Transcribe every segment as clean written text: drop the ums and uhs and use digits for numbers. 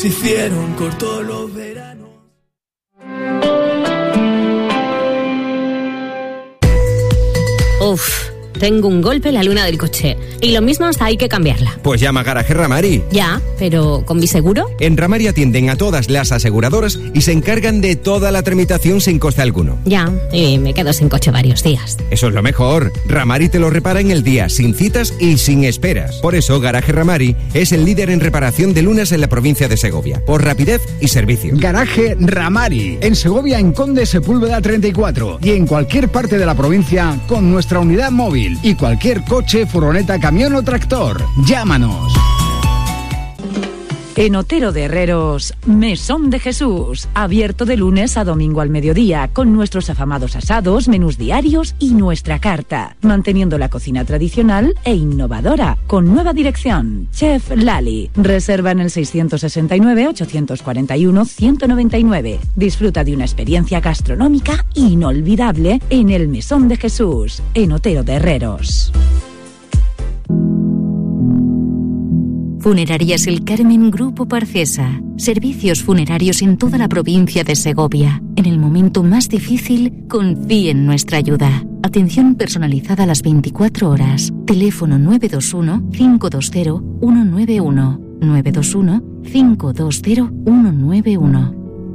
se hicieron cortos los veranos. Uf, tengo un golpe en la luna del coche. Y lo mismo hasta hay que cambiarla. Pues llama a Garaje Ramari. Ya, pero ¿con mi seguro? En Ramari atienden a todas las aseguradoras y se encargan de toda la tramitación sin coste alguno. Ya, y me quedo sin coche varios días. Eso es lo mejor. Ramari te lo repara en el día, sin citas y sin esperas. Por eso, Garaje Ramari es el líder en reparación de lunas en la provincia de Segovia, por rapidez y servicio. Garaje Ramari, en Segovia, en Conde Sepúlveda 34 y en cualquier parte de la provincia con nuestra unidad móvil y cualquier coche, furgoneta, camión o tractor. Llámanos. En Otero de Herreros, Mesón de Jesús, abierto de lunes a domingo al mediodía, con nuestros afamados asados, menús diarios y nuestra carta, manteniendo la cocina tradicional e innovadora, con nueva dirección, Chef Lali. Reserva en el 669-841-199. Disfruta de una experiencia gastronómica inolvidable en el Mesón de Jesús, en Otero de Herreros. Funerarias El Carmen Grupo Parcesa. Servicios funerarios en toda la provincia de Segovia. En el momento más difícil, confíe en nuestra ayuda. Atención personalizada a las 24 horas. Teléfono 921-520-191. 921-520-191.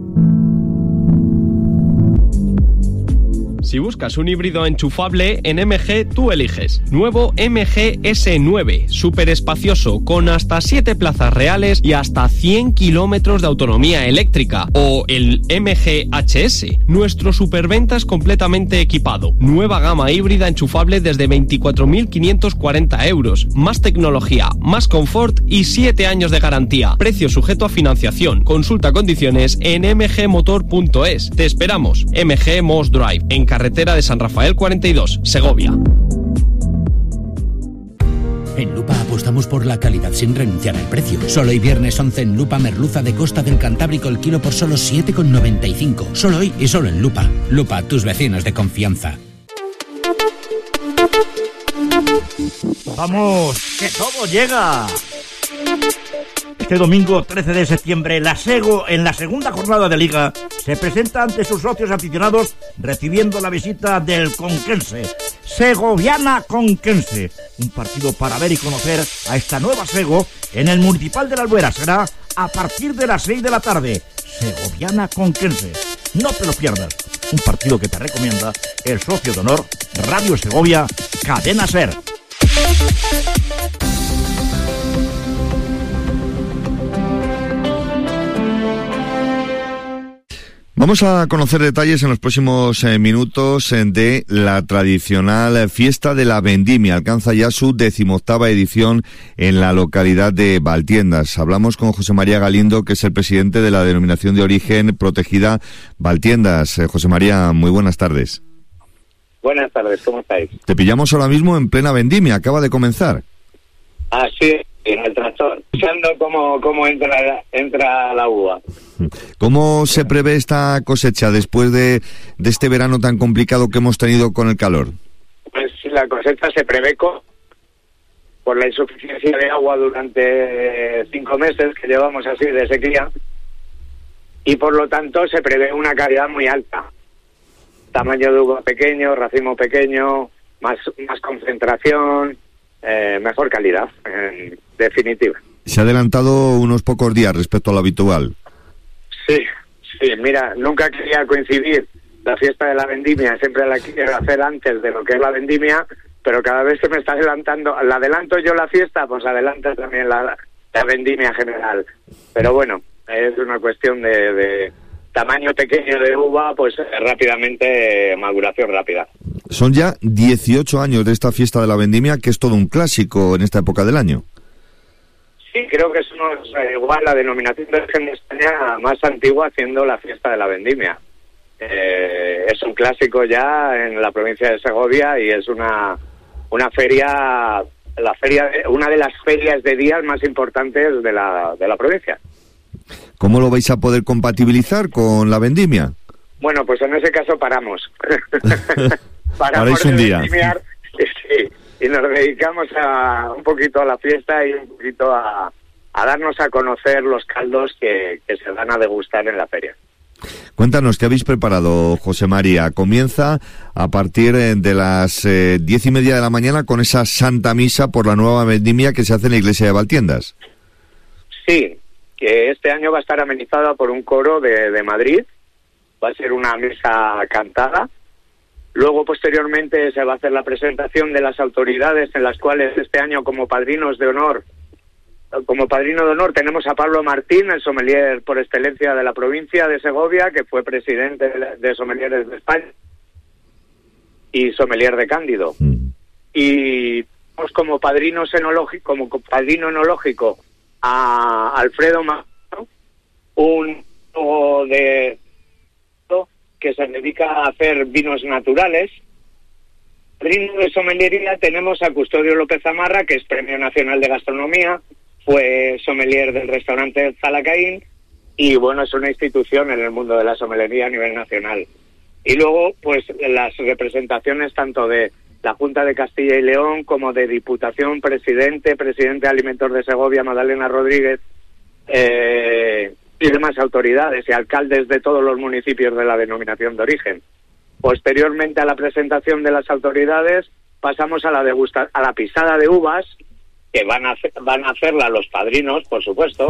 Si buscas un híbrido enchufable, en MG tú eliges. Nuevo MG S9, súper espacioso, con hasta 7 plazas reales y hasta 100 kilómetros de autonomía eléctrica. O el MG HS, nuestro superventas completamente equipado. Nueva gama híbrida enchufable desde 24.540 euros. Más tecnología, más confort y 7 años de garantía. Precio sujeto a financiación. Consulta condiciones en mgmotor.es. Te esperamos. MG Moss Drive, en carretera de San Rafael 42, Segovia. En Lupa apostamos por la calidad sin renunciar al precio. Solo hoy viernes 11 en Lupa merluza de Costa del Cantábrico el kilo por solo 7,95. Solo hoy y solo en Lupa. Lupa, tus vecinos de confianza. ¡Vamos, que todo llega! Este domingo 13 de septiembre, la Sego, en la segunda jornada de Liga, se presenta ante sus socios aficionados recibiendo la visita del Conquense, Segoviana Conquense. Un partido para ver y conocer a esta nueva Sego en el Municipal de la Albuera. Será a partir de las 6 de la tarde. Segoviana Conquense. No te lo pierdas. Un partido que te recomienda el socio de honor Radio Segovia, Cadena Ser. Vamos a conocer detalles en los próximos minutos de la tradicional fiesta de la vendimia. Alcanza ya su 18ª edición en la localidad de Valtiendas. Hablamos con José María Galindo, que es el presidente de la denominación de origen protegida Valtiendas. José María, muy buenas tardes. Buenas tardes, ¿cómo estáis? Te pillamos ahora mismo en plena vendimia, acaba de comenzar. Sí, en el tractor, escuchando cómo entra la uva. ¿Cómo se prevé esta cosecha después de este verano tan complicado que hemos tenido con el calor? Pues la cosecha se prevé por la insuficiencia de agua durante 5 meses que llevamos así de sequía, y por lo tanto se prevé una calidad muy alta. Tamaño de uva pequeño, racimo pequeño, más concentración, mejor calidad, en definitiva. Se ha adelantado unos pocos días respecto a lo habitual. Sí, mira, nunca quería coincidir la fiesta de la vendimia, siempre la quiero hacer antes de lo que es la vendimia, pero cada vez se me está adelantando, la adelanto yo la fiesta, pues adelanta también la vendimia general. Pero bueno, es una cuestión de tamaño pequeño de uva, pues rápidamente, maduración rápida. Son ya 18 años de esta fiesta de la vendimia, que es todo un clásico en esta época del año. Sí, creo que somos igual la denominación de origen de España más antigua haciendo la fiesta de la vendimia. Es un clásico ya en la provincia de Segovia y es una feria, una de las ferias de días más importantes de la provincia. ¿Cómo lo vais a poder compatibilizar con la vendimia? Bueno, pues en ese caso paramos. Paráis un día. Sí, y nos dedicamos un poquito a la fiesta y un poquito a darnos a conocer los caldos que se van a degustar en la feria. Cuéntanos, ¿qué habéis preparado, José María? Comienza a partir de las 10:30 de la mañana con esa Santa Misa por la nueva vendimia que se hace en la iglesia de Valtiendas. Sí, que este año va a estar amenizada por un coro de Madrid. Va a ser una misa cantada. Luego, posteriormente, se va a hacer la presentación de las autoridades, en las cuales este año, como padrino de honor, tenemos a Pablo Martín, el sommelier por excelencia de la provincia de Segovia, que fue presidente de Sommeliers de España y sommelier de Cándido. Y tenemos como padrino enológico a Alfredo Magno, un que se dedica a hacer vinos naturales. Padrino de sommeliería tenemos a Custodio López Zamarra, que es Premio Nacional de Gastronomía, fue sommelier del restaurante Zalacaín y bueno, es una institución en el mundo de la sommelería a nivel nacional. Y luego, pues las representaciones tanto de la Junta de Castilla y León como de Diputación, presidente de Alimentos de Segovia, Magdalena Rodríguez, y demás autoridades y alcaldes de todos los municipios de la denominación de origen. Posteriormente a la presentación de las autoridades, pasamos a la pisada de uvas, que van a hacerla los padrinos, por supuesto,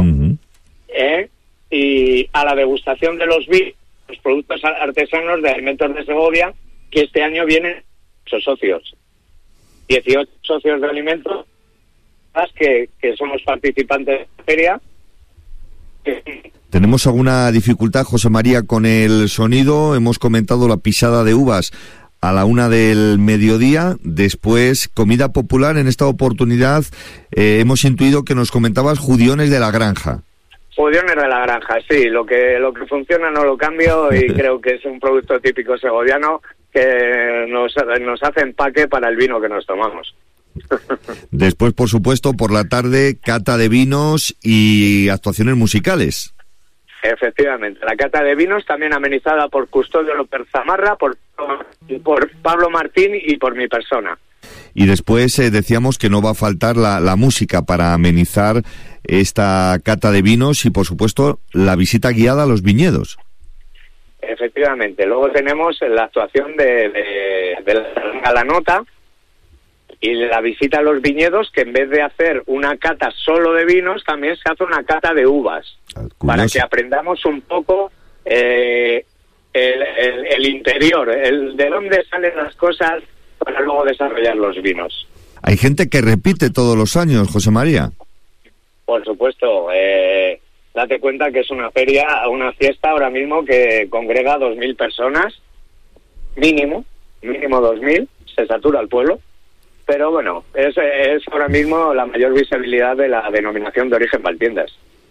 y a la degustación de los vinos, los productos artesanos de Alimentos de Segovia, que este año vienen 8 socios, 18 socios de alimentos, que somos participantes de la feria. ¿Tenemos alguna dificultad, José María, con el sonido? Hemos comentado la pisada de uvas a la 1 del mediodía, después comida popular. En esta oportunidad hemos intuido que nos comentabas judiones de la granja. Judiones de la granja, sí, lo que funciona no lo cambio y creo que es un producto típico segoviano que nos hace empaque para el vino que nos tomamos. Después, por supuesto, por la tarde, cata de vinos y actuaciones musicales. Efectivamente, la cata de vinos también amenizada por Custodio López Zamarra, por Pablo Martín y por mi persona. Y después decíamos que no va a faltar la música para amenizar esta cata de vinos y, por supuesto, la visita guiada a los viñedos. Efectivamente, luego tenemos la actuación de la nota y la visita a los viñedos, que en vez de hacer una cata solo de vinos, también se hace una cata de uvas, para que aprendamos un poco el interior, de dónde salen las cosas para luego desarrollar los vinos. Hay gente que repite todos los años, José María. Por supuesto, date cuenta que es una fiesta ahora mismo que congrega 2.000 personas, mínimo 2.000, se satura el pueblo. Pero bueno, es ahora mismo la mayor visibilidad de la denominación de origen Valtiendas.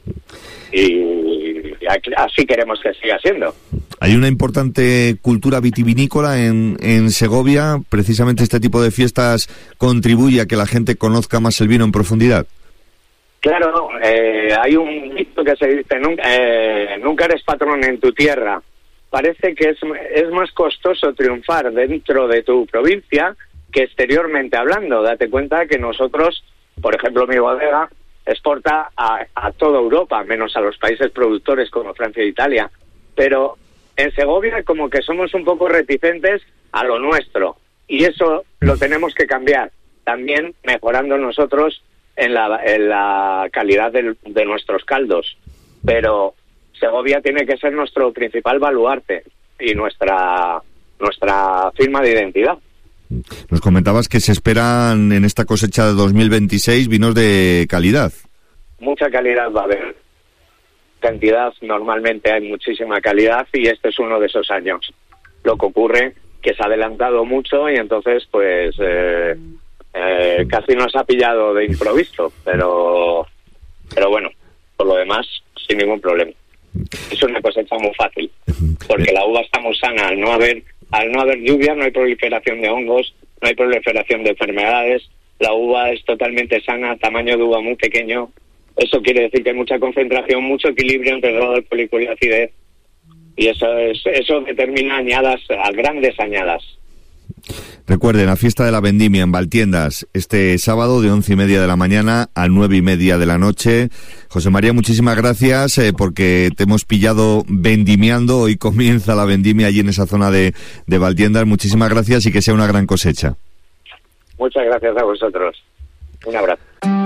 Y así queremos que siga siendo. Hay una importante cultura vitivinícola en Segovia. Precisamente este tipo de fiestas contribuye a que la gente conozca más el vino en profundidad. Claro, hay un mito que se dice, nunca eres patrón en tu tierra. Parece que es más costoso triunfar dentro de tu provincia que exteriormente hablando. Date cuenta que nosotros, por ejemplo, mi bodega exporta a toda Europa, menos a los países productores como Francia e Italia. Pero en Segovia como que somos un poco reticentes a lo nuestro. Y eso lo tenemos que cambiar. También mejorando nosotros en la calidad de nuestros caldos. Pero Segovia tiene que ser nuestro principal baluarte y nuestra firma de identidad. Nos comentabas que se esperan en esta cosecha de 2026 vinos de calidad. Mucha calidad va a haber. Cantidad, normalmente hay muchísima calidad y este es uno de esos años. Lo que ocurre que se ha adelantado mucho y entonces pues casi nos ha pillado de improviso, pero bueno, por lo demás sin ningún problema. Es una cosecha muy fácil, porque la uva está muy sana. Al no haber lluvia no hay proliferación de hongos, no hay proliferación de enfermedades, la uva es totalmente sana, tamaño de uva muy pequeño. Eso quiere decir que hay mucha concentración, mucho equilibrio entre grado de alcohólico y acidez, y eso determina grandes añadas. Recuerden, la fiesta de la vendimia en Valtiendas este sábado de 11:30 de la mañana a 9:30 de la noche. José María, muchísimas gracias porque te hemos pillado vendimiando. Hoy comienza la vendimia allí en esa zona de Valtiendas. Muchísimas gracias y que sea una gran cosecha. Muchas gracias a vosotros. Un abrazo.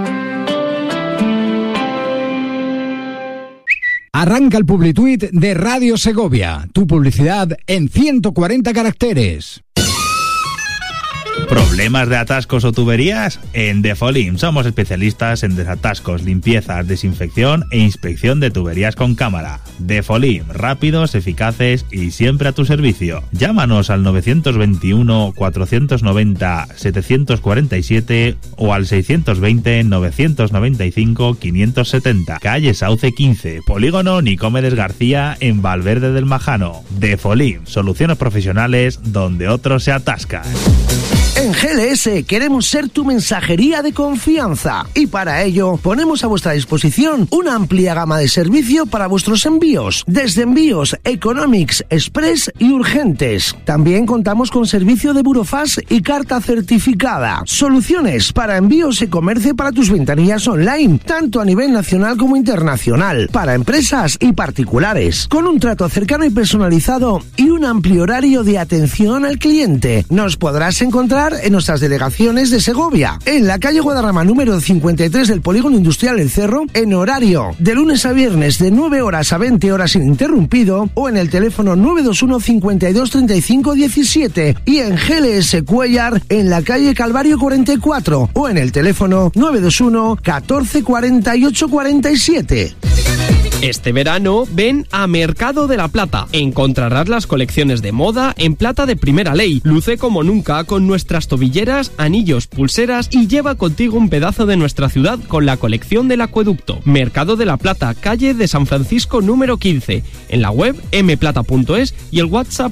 Arranca el Publituit de Radio Segovia. Tu publicidad en 140 caracteres. ¿Problemas de atascos o tuberías? En Defolim somos especialistas en desatascos, limpiezas, desinfección e inspección de tuberías con cámara. Defolim, rápidos, eficaces y siempre a tu servicio. Llámanos al 921-490-747 o al 620-995-570. Calle Sauce 15, Polígono Nicomedes García en Valverde del Majano. Defolim, soluciones profesionales donde otros se atascan. En GLS queremos ser tu mensajería de confianza y para ello ponemos a vuestra disposición una amplia gama de servicio para vuestros envíos, desde envíos Economics, Express y urgentes. También contamos con servicio de burofax y carta certificada. Soluciones para envíos e comercio para tus ventanillas online, tanto a nivel nacional como internacional, para empresas y particulares, con un trato cercano y personalizado y un amplio horario de atención al cliente. Nos podrás encontrar en nuestras delegaciones de Segovia, en la calle Guadarrama número 53 del Polígono Industrial El Cerro, en horario de lunes a viernes de 9 horas a 20 horas ininterrumpido, o en el teléfono 921 52 35 17 y en GLS Cuellar en la calle Calvario 44 o en el teléfono 921 14 48 47. Este verano ven a Mercado de la Plata. Encontrarás las colecciones de moda en plata de primera ley. Luce como nunca con nuestras tobilleras, anillos, pulseras y lleva contigo un pedazo de nuestra ciudad con la colección del acueducto. Mercado de la Plata, calle de San Francisco número 15. En la web mplata.es y el WhatsApp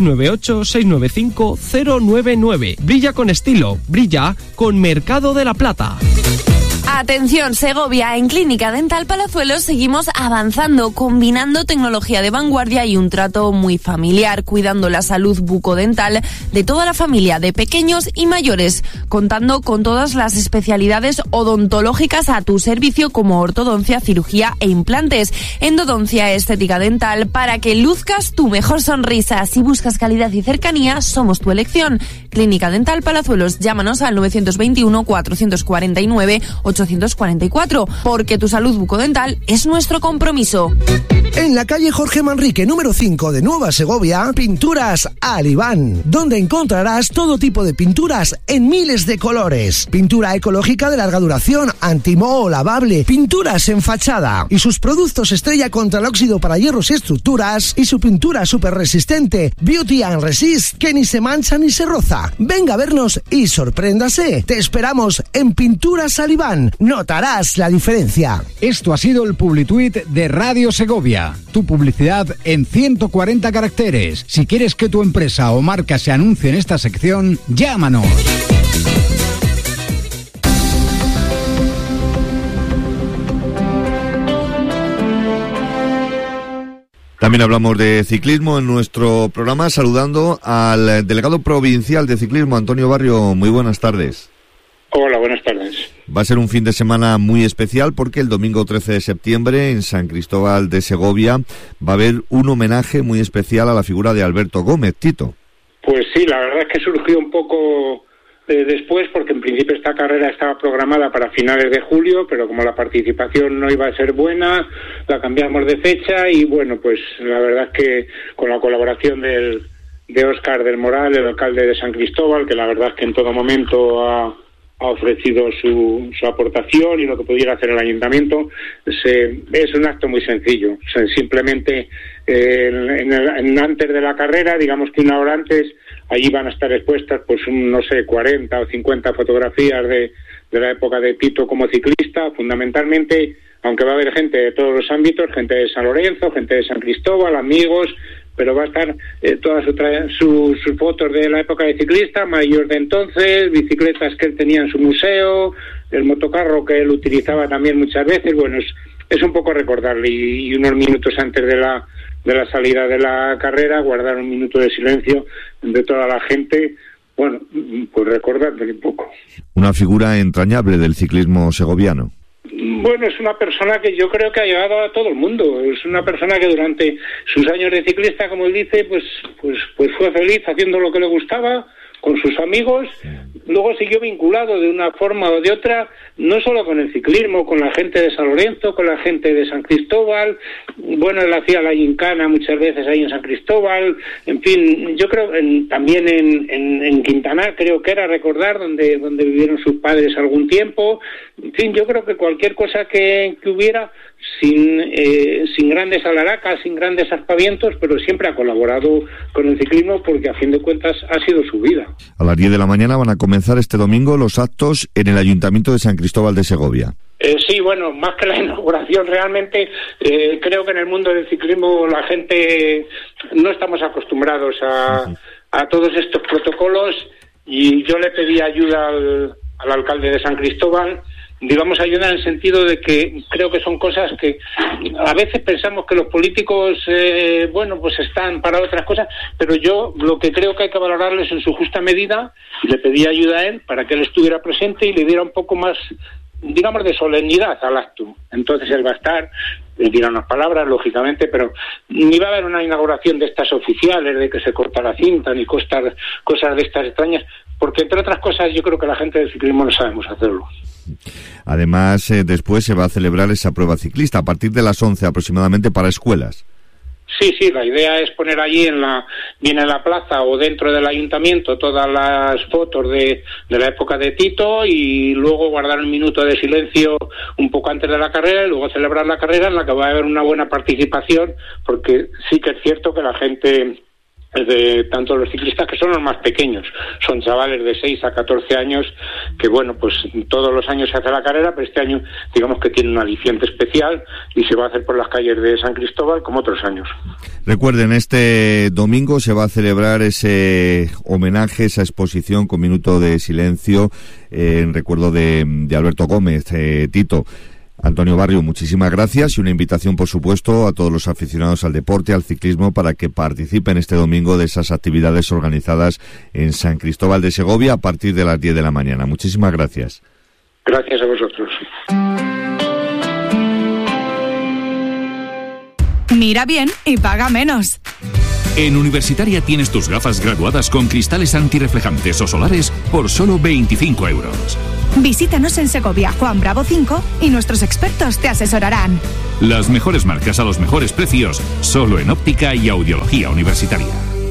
698-695-099. Brilla con estilo, brilla con Mercado de la Plata. Atención, Segovia, en Clínica Dental Palazuelos seguimos avanzando, combinando tecnología de vanguardia y un trato muy familiar, cuidando la salud bucodental de toda la familia, de pequeños y mayores, contando con todas las especialidades odontológicas a tu servicio como ortodoncia, cirugía e implantes, endodoncia, estética dental, para que luzcas tu mejor sonrisa. Si buscas calidad y cercanía, somos tu elección. Clínica Dental Palazuelos, llámanos al 921 449 844, porque tu salud bucodental es nuestro compromiso. En la calle Jorge Manrique, número 5 de Nueva Segovia, Pinturas Alibán, donde encontrarás todo tipo de pinturas en miles de colores. Pintura ecológica de larga duración, antimoho, lavable, pinturas en fachada y sus productos estrella contra el óxido para hierros y estructuras y su pintura súper resistente, Beauty and Resist, que ni se mancha ni se roza. Venga a vernos y sorpréndase. Te esperamos en Pinturas Alibán. Notarás la diferencia. Esto ha sido el Publituit de Radio Segovia. Tu publicidad en 140 caracteres. Si quieres que tu empresa o marca se anuncie en esta sección, llámanos. También hablamos de ciclismo en nuestro programa, saludando al delegado provincial de ciclismo, Antonio Barrio. Muy buenas tardes. Hola, buenas tardes. Va a ser un fin de semana muy especial porque el domingo 13 de septiembre en San Cristóbal de Segovia va a haber un homenaje muy especial a la figura de Alberto Gómez, Tito. Pues sí, la verdad es que surgió un poco después, porque en principio esta carrera estaba programada para finales de julio, pero como la participación no iba a ser buena, la cambiamos de fecha y bueno, pues la verdad es que con la colaboración de Óscar del Moral, el alcalde de San Cristóbal, que la verdad es que en todo momento ha ofrecido su aportación y lo que pudiera hacer el ayuntamiento, es un acto muy sencillo. O sea, simplemente antes de la carrera, digamos que una hora antes, allí van a estar expuestas, pues no sé, 40 o 50 fotografías de la época de Tito como ciclista, fundamentalmente, aunque va a haber gente de todos los ámbitos, gente de San Lorenzo, gente de San Cristóbal, amigos, pero va a estar todas sus fotos de la época de ciclista, mayor de entonces, bicicletas que él tenía en su museo, el motocarro que él utilizaba también muchas veces. Bueno, es un poco recordarle y unos minutos antes de la salida de la carrera guardar un minuto de silencio de toda la gente bueno, pues recordándole un poco. Una figura entrañable del ciclismo segoviano. Bueno, es una persona que yo creo que ha llegado a todo el mundo. Es una persona que durante sus años de ciclista, como él dice, pues fue feliz haciendo lo que le gustaba, con sus amigos. Luego siguió vinculado de una forma o de otra, no solo con el ciclismo, con la gente de San Lorenzo, con la gente de San Cristóbal. Bueno, él hacía la gincana muchas veces ahí en San Cristóbal. En fin, yo creo también en Quintanar, creo que era, recordar, donde vivieron sus padres algún tiempo. En fin, yo creo que cualquier cosa que hubiera, sin grandes alaracas, sin grandes aspavientos, pero siempre ha colaborado con el ciclismo porque a fin de cuentas ha sido su vida. A las 10 de la mañana van a comenzar este domingo los actos en el Ayuntamiento de San Cristóbal de Segovia. Sí, bueno, más que la inauguración, realmente creo que en el mundo del ciclismo la gente no estamos acostumbrados a todos estos protocolos, y yo le pedí ayuda al alcalde de San Cristóbal. Digamos, ayuda en el sentido de que creo que son cosas que a veces pensamos que los políticos, pues están para otras cosas, pero yo lo que creo que hay que valorarles en su justa medida, y le pedí ayuda a él para que él estuviera presente y le diera un poco más, digamos, de solemnidad al acto. Entonces él va a estar, le dirá unas palabras, lógicamente, pero ni va a haber una inauguración de estas oficiales, de que se corta la cinta, ni cosas de estas extrañas, porque entre otras cosas yo creo que la gente del ciclismo no sabemos hacerlo. Además, después se va a celebrar esa prueba ciclista a partir de las 11 aproximadamente para escuelas. Sí, la idea es poner allí bien en la plaza o dentro del ayuntamiento todas las fotos de la época de Tito, y luego guardar un minuto de silencio un poco antes de la carrera, y luego celebrar la carrera, en la que va a haber una buena participación, porque sí que es cierto que la gente, de tanto los ciclistas, que son los más pequeños, son chavales de 6 a 14 años, que bueno, pues todos los años se hace la carrera, pero este año digamos que tiene un aliciente especial y se va a hacer por las calles de San Cristóbal como otros años. Recuerden, este domingo se va a celebrar ese homenaje, esa exposición con minuto de silencio en recuerdo de Alberto Gómez, Tito. Antonio Barrio, muchísimas gracias, y una invitación, por supuesto, a todos los aficionados al deporte, al ciclismo, para que participen este domingo de esas actividades organizadas en San Cristóbal de Segovia a partir de las 10 de la mañana. Muchísimas gracias. Gracias a vosotros. Mira bien y paga menos. En Universitaria tienes tus gafas graduadas con cristales antirreflejantes o solares por solo 25 euros. Visítanos en Segovia, Juan Bravo 5, y nuestros expertos te asesorarán. Las mejores marcas a los mejores precios, solo en Óptica y Audiología Universitaria.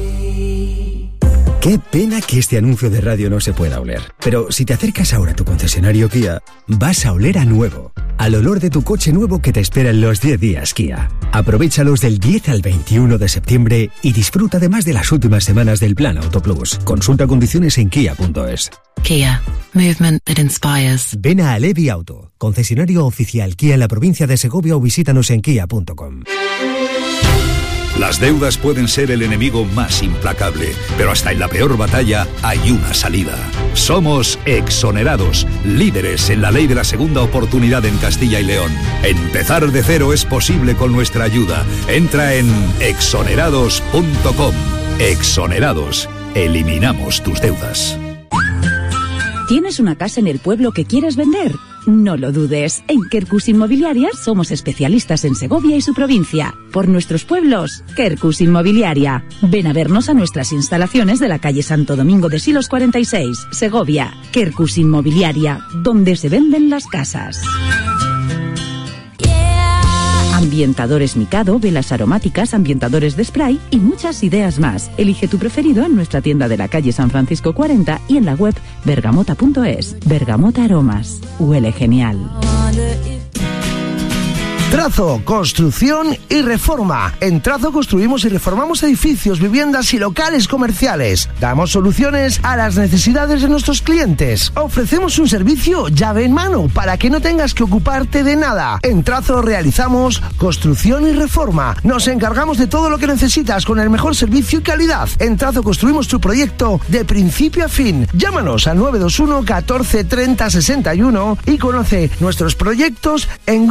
Qué pena que este anuncio de radio no se pueda oler. Pero si te acercas ahora a tu concesionario Kia, vas a oler a nuevo. Al olor de tu coche nuevo que te espera en los 10 días Kia. Aprovéchalos del 10 al 21 de septiembre y disfruta además de las últimas semanas del Plan Auto Plus. Consulta condiciones en kia.es. Kia. Movement that inspires. Ven a Alevi Auto, concesionario oficial Kia en la provincia de Segovia, o visítanos en kia.com. Las deudas pueden ser el enemigo más implacable, pero hasta en la peor batalla hay una salida. Somos Exonerados, líderes en la ley de la segunda oportunidad en Castilla y León. Empezar de cero es posible con nuestra ayuda. Entra en exonerados.com. Exonerados. Eliminamos tus deudas. ¿Tienes una casa en el pueblo que quieres vender? No lo dudes. En Quercus Inmobiliaria somos especialistas en Segovia y su provincia. Por nuestros pueblos, Quercus Inmobiliaria. Ven a vernos a nuestras instalaciones de la calle Santo Domingo de Silos 46, Segovia. Quercus Inmobiliaria, donde se venden las casas. Ambientadores Mikado, velas aromáticas, ambientadores de spray y muchas ideas más. Elige tu preferido en nuestra tienda de la calle San Francisco 40 y en la web bergamota.es. Bergamota Aromas. Huele genial. Trazo, construcción y reforma. En Trazo construimos y reformamos edificios, viviendas y locales comerciales. Damos soluciones a las necesidades de nuestros clientes. Ofrecemos un servicio llave en mano para que no tengas que ocuparte de nada. En Trazo realizamos construcción y reforma. Nos encargamos de todo lo que necesitas con el mejor servicio y calidad. En Trazo construimos tu proyecto de principio a fin. Llámanos al 921 14 30 61 y conoce nuestros proyectos en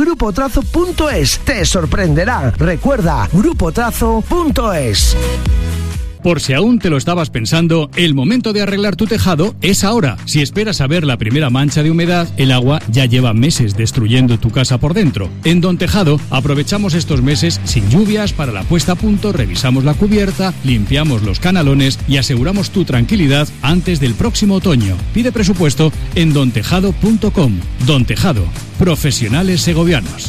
grupotrazo.es. Te sorprenderá. Recuerda, grupotrazo.es. Por si aún te lo estabas pensando, el momento de arreglar tu tejado es ahora. Si esperas a ver la primera mancha de humedad, el agua ya lleva meses destruyendo tu casa por dentro. En Don Tejado aprovechamos estos meses sin lluvias para la puesta a punto, revisamos la cubierta, limpiamos los canalones y aseguramos tu tranquilidad antes del próximo otoño. Pide presupuesto en dontejado.com. Don Tejado, profesionales segovianos.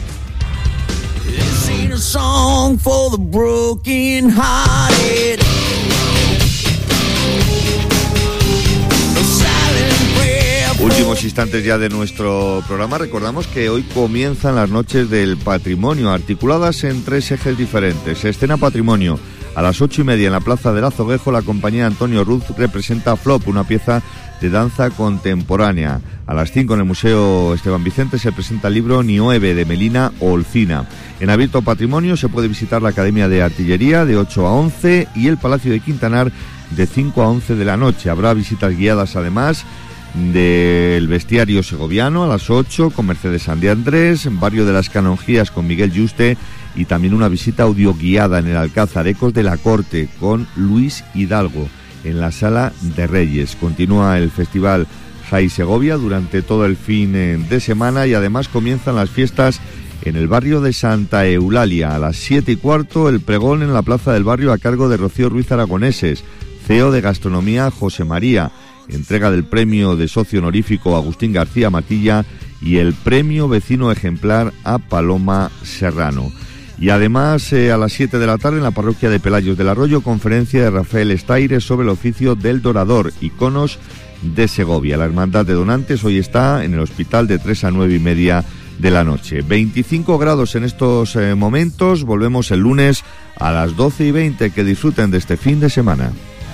Últimos instantes ya de nuestro programa. Recordamos que hoy comienzan las noches del patrimonio, articuladas en 3 ejes diferentes. Escena Patrimonio. A las 8:30 en la Plaza del Azoguejo, la compañía Antonio Ruz representa Flop, una pieza de danza contemporánea. A las 5 en el Museo Esteban Vicente se presenta el libro Nieve de Melina Olcina. En Abierto Patrimonio se puede visitar la Academia de Artillería de 8 a 11 y el Palacio de Quintanar de 5 a 11 de la noche. Habrá visitas guiadas además del Bestiario Segoviano a las 8 con Mercedes San de Andrés, Barrio de las Canonjías con Miguel Yuste y también una visita audioguiada en el Alcázar, Ecos de la Corte con Luis Hidalgo en la Sala de Reyes. Continúa el Festival Jai Segovia durante todo el fin de semana y además comienzan las fiestas en el barrio de Santa Eulalia. A las 7:15 el pregón en la Plaza del Barrio a cargo de Rocío Ruiz Aragoneses, CEO de Gastronomía José María, entrega del premio de socio honorífico Agustín García Matilla y el premio vecino ejemplar a Paloma Serrano. Y además a las 7 de la tarde en la parroquia de Pelayos del Arroyo, conferencia de Rafael Estaire sobre el oficio del dorador, iconos de Segovia. La Hermandad de Donantes hoy está en el hospital de 3 a 9:30 de la noche. 25 grados en estos momentos. Volvemos el lunes a las 12:20. Que disfruten de este fin de semana.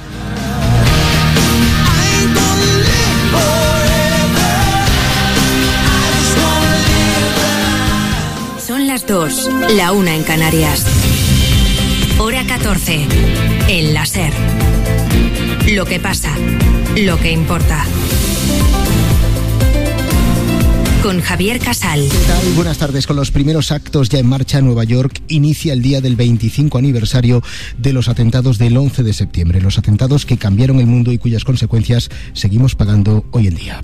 Son las 2, la 1 en Canarias. Hora 14, el la SER. Lo que pasa, lo que importa. Con Javier Casal. ¿Qué tal? Buenas tardes. Con los primeros actos ya en marcha, Nueva York inicia el día del 25 aniversario de los atentados del 11 de septiembre. Los atentados que cambiaron el mundo y cuyas consecuencias seguimos pagando hoy en día.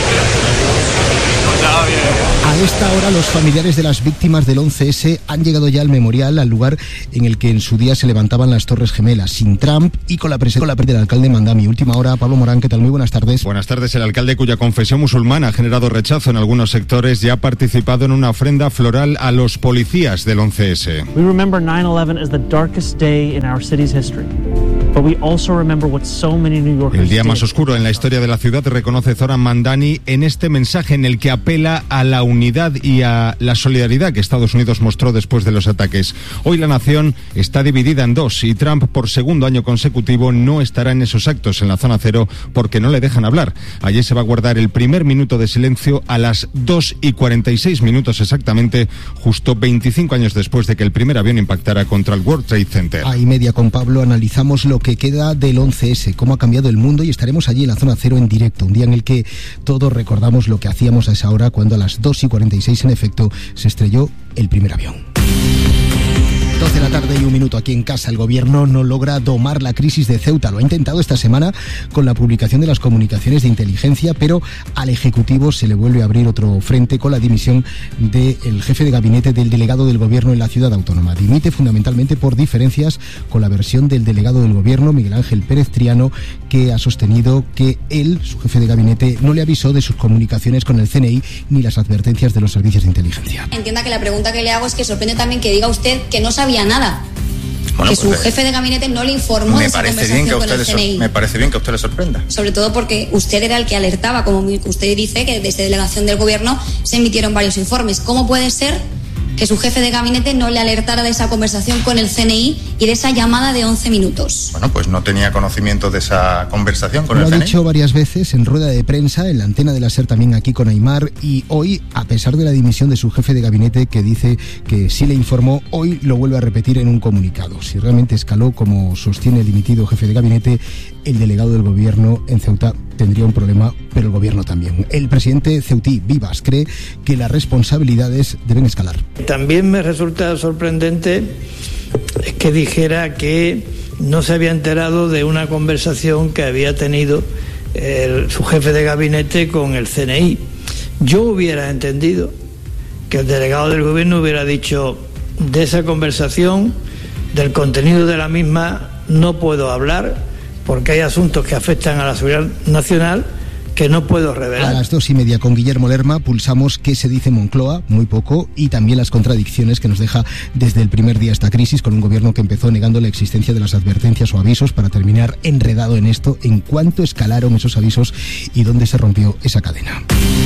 A esta hora los familiares de las víctimas del 11S han llegado ya al memorial, al lugar en el que en su día se levantaban las Torres Gemelas, sin Trump y con la presencia del alcalde Mandami. Última hora, Pablo Morán, ¿qué tal? Muy buenas tardes. Buenas tardes. El alcalde, cuya confesión musulmana ha generado rechazo en algunos sectores, ya ha participado en una ofrenda floral a los policías del 11S. We remember 9/11 as the darkest day in our city's history. But we also remember what so many New Yorkers El día más oscuro en la historia de la ciudad, reconoce Zoran Mandani en este mensaje en el que apela a la unidad y a la solidaridad que Estados Unidos mostró después de los ataques. Hoy la nación está dividida en dos y Trump, por segundo año consecutivo, no estará en esos actos en la zona cero porque no le dejan hablar. Allí se va a guardar el primer minuto de silencio a las 2:46 exactamente, justo 25 años después de que el primer avión impactara contra el World Trade Center. A y media con Pablo analizamos lo que queda del 11S, cómo ha cambiado el mundo, y estaremos allí en la zona cero en directo, un día en el que todos recordamos lo que hacíamos a esa hora cuando a las 2:46 en efecto se estrelló el primer avión. 12 de la tarde y 1 minuto aquí en casa. El gobierno no logra domar la crisis de Ceuta. Lo ha intentado esta semana con la publicación de las comunicaciones de inteligencia, pero al Ejecutivo se le vuelve a abrir otro frente con la dimisión del jefe de gabinete del delegado del gobierno en la ciudad autónoma. Dimite fundamentalmente por diferencias con la versión del delegado del gobierno, Miguel Ángel Pérez Triano, que ha sostenido que él, su jefe de gabinete, no le avisó de sus comunicaciones con el CNI ni las advertencias de los servicios de inteligencia. Entienda que la pregunta que le hago es que sorprende también que diga usted que no sabía nada. Bueno, que su jefe de gabinete no le informó de esa conversación con el CNI. Me parece bien que a usted le sorprenda. Sobre todo porque usted era el que alertaba, como usted dice, que desde delegación del gobierno se emitieron varios informes. ¿Cómo puede ser que su jefe de gabinete no le alertara de esa conversación con el CNI y de esa llamada de 11 minutos? Bueno, pues no tenía conocimiento de esa conversación con el CNI. Lo ha dicho varias veces en rueda de prensa, en la antena de la SER también aquí con Aimar, y hoy, a pesar de la dimisión de su jefe de gabinete, que dice que sí le informó, hoy lo vuelve a repetir en un comunicado. Si realmente escaló, como sostiene el dimitido jefe de gabinete, el delegado del gobierno en Ceuta tendría un problema, pero el gobierno también. El presidente ceutí, Vivas, cree que las responsabilidades deben escalar. También me resulta sorprendente que dijera que no se había enterado de una conversación que había tenido su jefe de gabinete con el CNI. Yo hubiera entendido que el delegado del gobierno hubiera dicho: de esa conversación, del contenido de la misma, no puedo hablar porque hay asuntos que afectan a la seguridad nacional que no puedo revelar. A las 2:30 con Guillermo Lerma pulsamos qué se dice Moncloa, muy poco, y también las contradicciones que nos deja desde el primer día esta crisis, con un gobierno que empezó negando la existencia de las advertencias o avisos para terminar enredado en esto, en cuánto escalaron esos avisos y dónde se rompió esa cadena.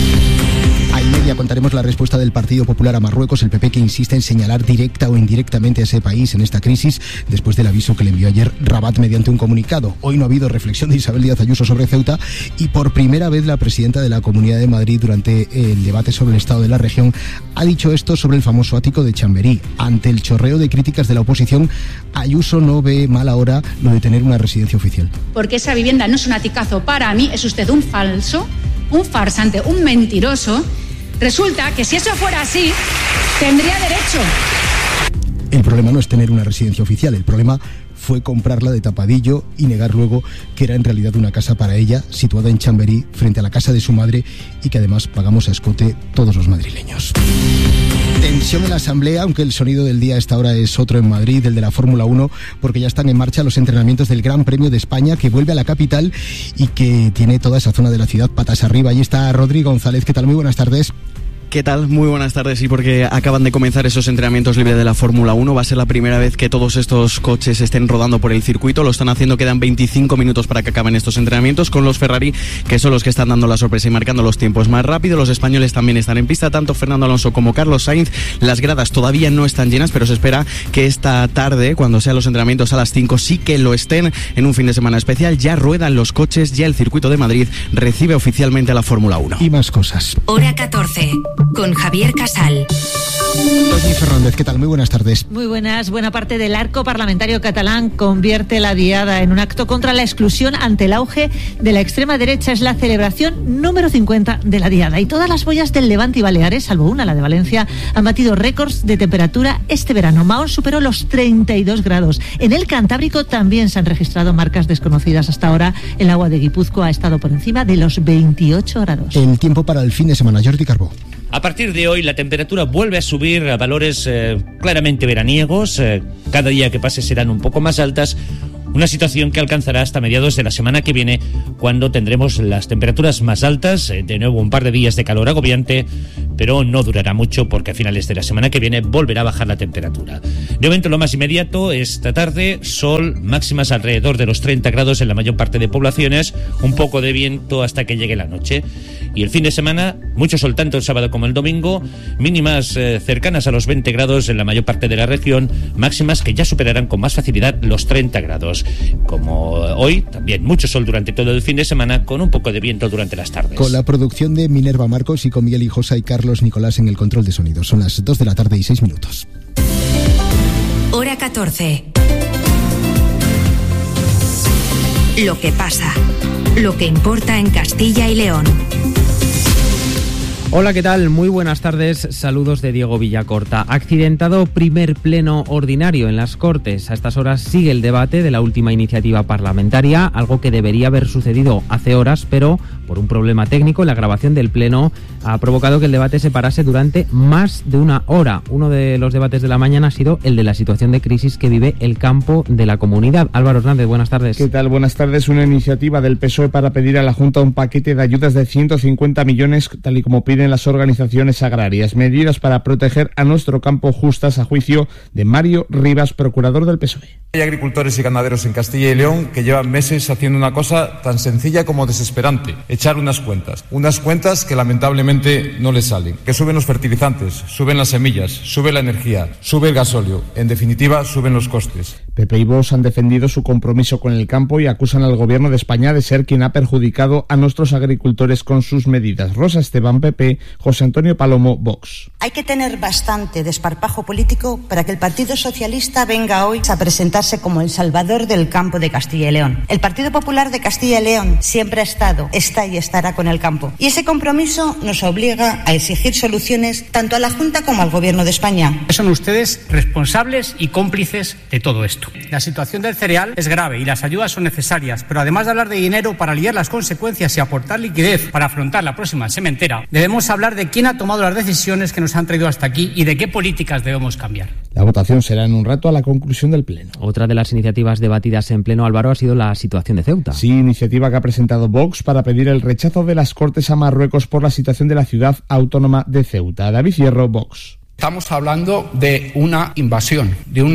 A 1:30 contaremos la respuesta del Partido Popular a Marruecos, el PP, que insiste en señalar directa o indirectamente a ese país en esta crisis, después del aviso que le envió ayer Rabat mediante un comunicado. Hoy no ha habido reflexión de Isabel Díaz Ayuso sobre Ceuta, y por primera vez la presidenta de la Comunidad de Madrid, durante el debate sobre el estado de la región, ha dicho esto sobre el famoso ático de Chamberí. Ante el chorreo de críticas de la oposición, Ayuso no ve mal ahora lo de tener una residencia oficial. Porque esa vivienda no es un aticazo para mí, es usted un falso, un farsante, un mentiroso. Resulta que si eso fuera así, tendría derecho. El problema no es tener una residencia oficial, el problema fue comprarla de tapadillo y negar luego que era en realidad una casa para ella, situada en Chamberí, frente a la casa de su madre, y que además pagamos a escote todos los madrileños. Tensión en la Asamblea, aunque el sonido del día a esta hora es otro en Madrid, el de la Fórmula 1, porque ya están en marcha los entrenamientos del Gran Premio de España, que vuelve a la capital y que tiene toda esa zona de la ciudad patas arriba. Ahí está Rodrigo González. ¿Qué tal? Muy buenas tardes. ¿Qué tal? Muy buenas tardes. Sí, porque acaban de comenzar esos entrenamientos libres de la Fórmula 1. Va a ser la primera vez que todos estos coches estén rodando por el circuito. Lo están haciendo, quedan 25 minutos para que acaben estos entrenamientos, con los Ferrari, que son los que están dando la sorpresa y marcando los tiempos más rápido. Los españoles también están en pista, tanto Fernando Alonso como Carlos Sainz. Las gradas todavía no están llenas, pero se espera que esta tarde, cuando sean los entrenamientos a las 5, sí que lo estén, en un fin de semana especial. Ya ruedan los coches, ya el circuito de Madrid recibe oficialmente a la Fórmula 1. Y más cosas. Hora 14, con Javier Casal. Toñi Fernández, ¿qué tal? Muy buenas tardes. Muy buenas. Buena parte del arco parlamentario catalán convierte la Diada en un acto contra la exclusión ante el auge de la extrema derecha. Es la celebración número 50 de la Diada. Y todas las boyas del Levante y Baleares, salvo una, la de Valencia, han batido récords de temperatura este verano. Mahón superó los 32 grados. En el Cantábrico también se han registrado marcas desconocidas hasta ahora. El agua de Guipúzcoa ha estado por encima de los 28 grados. El tiempo para el fin de semana. Jordi Carbó. A partir de hoy la temperatura vuelve a subir a valores claramente veraniegos. Cada día que pase serán un poco más altas. Una situación que alcanzará hasta mediados de la semana que viene, cuando tendremos las temperaturas más altas. De nuevo un par de días de calor agobiante, pero no durará mucho, porque a finales de la semana que viene volverá a bajar la temperatura. De momento, lo más inmediato, esta tarde, sol, máximas alrededor de los 30 grados en la mayor parte de poblaciones, un poco de viento hasta que llegue la noche. Y el fin de semana, mucho sol tanto el sábado como el domingo, mínimas cercanas a los 20 grados en la mayor parte de la región, máximas que ya superarán con más facilidad los 30 grados. Como hoy, también mucho sol durante todo el fin de semana, con un poco de viento durante las tardes. Con la producción de Minerva Marcos y con Miguel Hijosa y Carlos Nicolás en el control de sonido. Son las 2 de la tarde y 6 minutos. Hora 14. Lo que pasa, lo que importa en Castilla y León. Hola, ¿qué tal? Muy buenas tardes. Saludos de Diego Villacorta. Accidentado primer pleno ordinario en las Cortes. A estas horas sigue el debate de la última iniciativa parlamentaria, algo que debería haber sucedido hace horas, pero por un problema técnico, la grabación del pleno ha provocado que el debate se parase durante más de una hora. Uno de los debates de la mañana ha sido el de la situación de crisis que vive el campo de la comunidad. Álvaro Hernández, buenas tardes. ¿Qué tal? Buenas tardes. Una iniciativa del PSOE para pedir a la Junta un paquete de ayudas de 150 millones, tal y como piden las organizaciones agrarias. Medidas para proteger a nuestro campo justas, a juicio de Mario Rivas, procurador del PSOE. Hay agricultores y ganaderos en Castilla y León que llevan meses haciendo una cosa tan sencilla como desesperante: echar unas cuentas que lamentablemente no les salen, que suben los fertilizantes, suben las semillas, sube la energía, sube el gasóleo, en definitiva suben los costes. PP y Vox han defendido su compromiso con el campo y acusan al gobierno de España de ser quien ha perjudicado a nuestros agricultores con sus medidas. Rosa Esteban, PP, José Antonio Palomo, Vox. Hay que tener bastante desparpajo político para que el Partido Socialista venga hoy a presentar presentarse como el salvador del campo de Castilla y León. El Partido Popular de Castilla y León siempre ha estado, está y estará con el campo. Y ese compromiso nos obliga a exigir soluciones tanto a la Junta como al Gobierno de España. Son ustedes responsables y cómplices de todo esto. La situación del cereal es grave y las ayudas son necesarias, pero además de hablar de dinero para aliviar las consecuencias y aportar liquidez para afrontar la próxima sementera, debemos hablar de quién ha tomado las decisiones que nos han traído hasta aquí y de qué políticas debemos cambiar. La votación será en un rato a la conclusión del Pleno. Otra de las iniciativas debatidas en Pleno, Álvaro, ha sido la situación de Ceuta. Sí, iniciativa que ha presentado Vox para pedir el rechazo de las Cortes a Marruecos por la situación de la ciudad autónoma de Ceuta. David Hierro, Vox. Estamos hablando de una invasión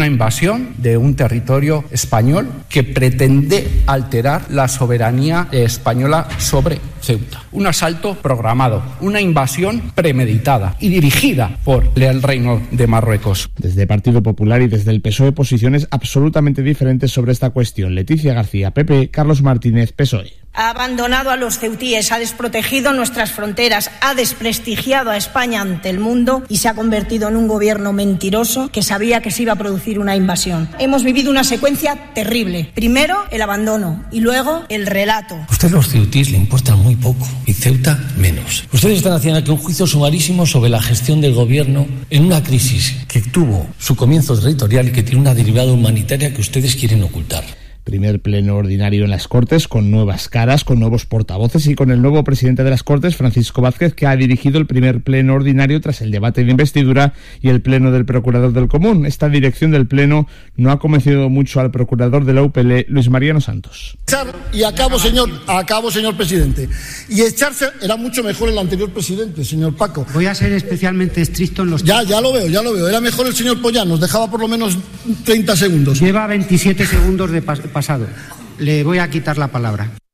de un territorio español que pretende alterar la soberanía española sobre Ceuta. Un asalto programado, una invasión premeditada y dirigida por el Reino de Marruecos. Desde el Partido Popular y desde el PSOE posiciones absolutamente diferentes sobre esta cuestión. Leticia García, PP, Carlos Martínez, PSOE. Ha abandonado a los ceutíes, ha desprotegido nuestras fronteras, ha desprestigiado a España ante el mundo y se ha convertido en un gobierno mentiroso que sabía que se iba a producir una invasión. Hemos vivido una secuencia terrible. Primero el abandono y luego el relato. A usted los ceutíes le importan muy poco y Ceuta menos. Ustedes están haciendo aquí un juicio sumarísimo sobre la gestión del gobierno en una crisis que tuvo su comienzo territorial y que tiene una derivada humanitaria que ustedes quieren ocultar. Primer pleno ordinario en las Cortes, con nuevas caras, con nuevos portavoces y con el nuevo presidente de las Cortes, Francisco Vázquez, que ha dirigido el primer pleno ordinario tras el debate de investidura y el pleno del Procurador del Común. Esta dirección del pleno no ha convencido mucho al procurador de la UPL, Luis Mariano Santos. Y acabo, señor presidente. Y echarse era mucho mejor el anterior presidente, señor Paco. Voy a ser especialmente estricto en los... Ya lo veo. Era mejor el señor Pollán, nos dejaba por lo menos 30 segundos. Lleva 27 segundos de pasado. Le voy a quitar la palabra.